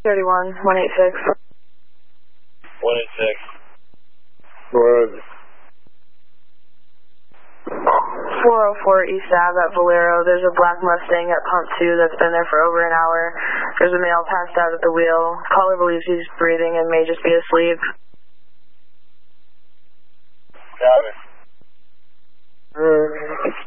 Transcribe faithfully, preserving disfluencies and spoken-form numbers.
thirty-one, one eighty-six. one eighty-six. Word. four oh four East Ave at Valero. There's a black Mustang at pump two that's been there for over an hour. There's a male passed out at the wheel. Caller believes he's breathing and may just be asleep. Got it. Uh,